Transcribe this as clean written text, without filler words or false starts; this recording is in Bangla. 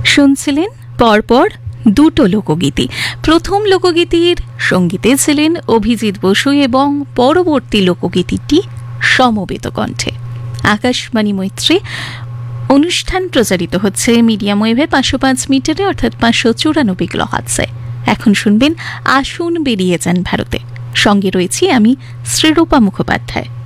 শুনছিলেন পরপর দুটো লোকগীতি। প্রথম লোকগীতির সঙ্গীতে ছিলেন অভিজিৎ বসু এবং পরবর্তী লোকগীতিটি সমবেত কণ্ঠে। আকাশবাণী মৈত্রী অনুষ্ঠান প্রচারিত হচ্ছে মিডিয়াম ওয়েভে 505 মিটারে অর্থাৎ 594 কিলোহার্টজে। এখন শুনবেন আসুন বেরিয়ে যান ভারতে। সঙ্গে রয়েছি আমি শ্রীরূপা মুখোপাধ্যায়।